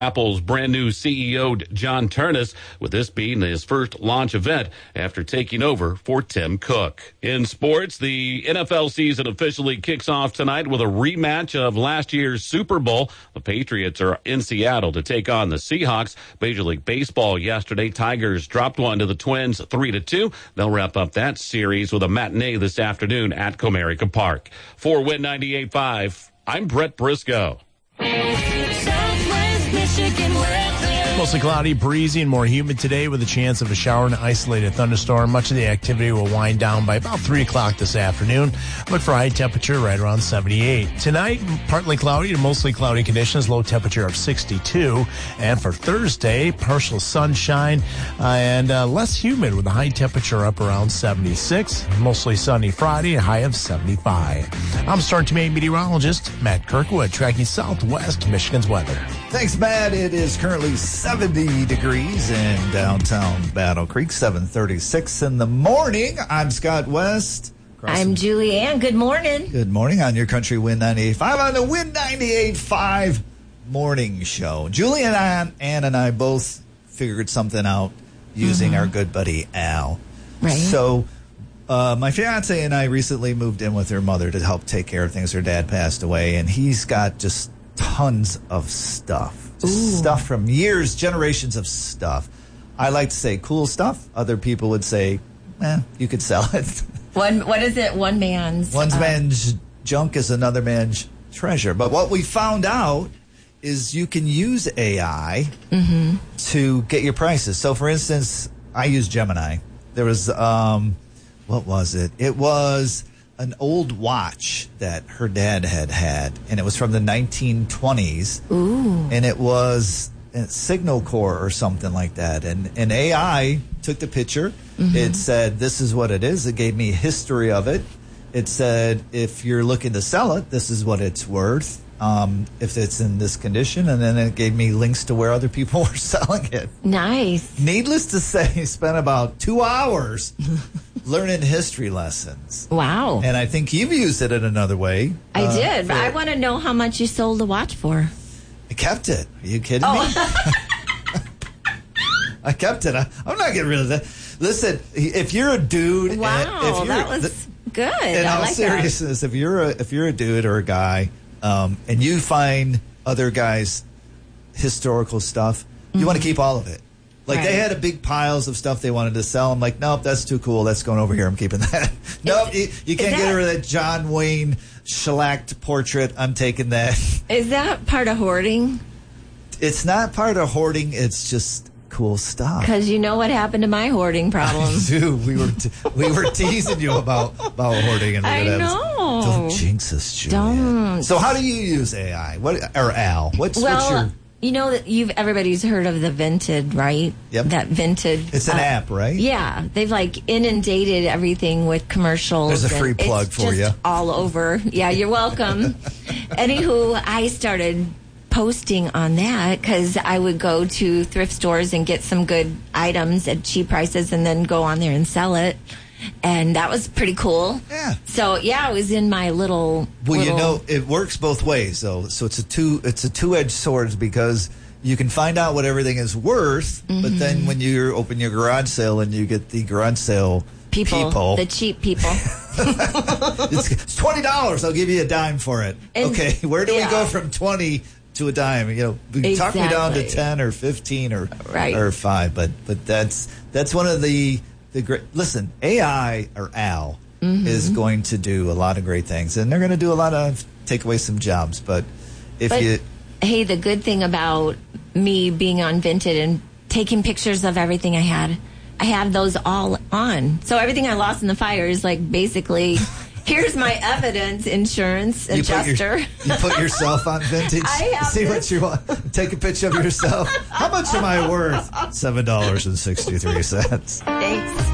Apple's brand new CEO, John Ternus, with this being his first launch event after taking over for Tim Cook. In sports, the NFL season officially kicks off tonight with a rematch of last year's Super Bowl. The Patriots are in Seattle to take on the Seahawks. Major League Baseball yesterday, Tigers dropped one to the Twins 3-2. They'll wrap up that series with a matinee this afternoon at Comerica Park. For Win 98.5, I'm Brett Briscoe. Mostly cloudy, breezy, and more humid today with a chance of a shower and isolated thunderstorm. Much of the activity will wind down by about 3 o'clock this afternoon. Look for high temperature right around 78. Tonight, partly cloudy to mostly cloudy conditions, low temperature of 62. And for Thursday, partial sunshine and less humid with a high temperature up around 76. Mostly sunny Friday, a high of 75. I'm Storm Team 8 meteorologist Matt Kirkwood, tracking southwest Michigan's weather. Thanks, Matt. It is currently 70 degrees in downtown Battle Creek, 7:36 in the morning. I'm Scott West. I'm Julie Ann. Good morning. Good morning on your Country Win 98.5 on the Win 98.5 morning show. Julie and Ann and I both figured something out using our good buddy Al. Right. So my fiance and I recently moved in with her mother to help take care of things. Her dad passed away, and he's got just tons of stuff. Stuff from years, generations of stuff. I like to say cool stuff. Other people would say, you could sell it. What is it? One man's junk is another man's treasure. But what we found out is you can use AI to get your prices. So, for instance, I use Gemini. There was, what was it? It was an old watch that her dad had, and it was from the 1920s. Ooh. And it was a Signal Corps or something like that. And AI took the picture. It said, this is what it is. It gave me a history of it. It said, if you're looking to sell it, this is what it's worth. If it's in this condition. And then it gave me links to where other people were selling it. Nice. Needless to say, spent about 2 hours learning history lessons. Wow. And I think you've used it in another way. I did. But I want to know how much you sold the watch for. I kept it. Are you kidding me? I kept it. I'm not getting rid of that. Listen, if you're a dude, wow, that was good. In all seriousness, if you're a dude or a guy, and you find other guys' historical stuff, you want to keep all of it. Like, they had a big piles of stuff they wanted to sell. I'm like, nope, that's too cool. That's going over here. I'm keeping that. Nope, you can't get rid of that John Wayne shellacked portrait. I'm taking that. Is that part of hoarding? It's not part of hoarding. It's just cool stuff. Because you know what happened to my hoarding problem. Dude, we were teasing you about hoarding. And I know. Don't jinx us, Julia. Don't. So how do you use AI? Or Al? What's your... You know that everybody's heard of the Vinted, right? Yep. That Vinted. It's an app, right? Yeah. They've inundated everything with commercials. There's a free plug for you. All over. Yeah, you're welcome. Anywho, I started posting on that because I would go to thrift stores and get some good items at cheap prices and then go on there and sell it. And that was pretty cool. Yeah. So I was in my little. Well, it works both ways though. So it's a two-edged sword because you can find out what everything is worth, but then when you open your garage sale and you get the garage sale people the cheap people, it's $20. I'll give you a dime for it. And, okay, where do we go from 20 to a dime? Talk me down to 10 or 15 or 5. But that's one of the great. Listen, AI or Al is going to do a lot of great things, and they're going to do a lot of take away some jobs. But hey, the good thing about me being on Vinted and taking pictures of everything I had those all on. So everything I lost in the fire is basically. Here's my evidence, insurance adjuster. You put yourself on Vintage. See what you want. Take a picture of yourself. How much am I worth? $7.63. Thanks.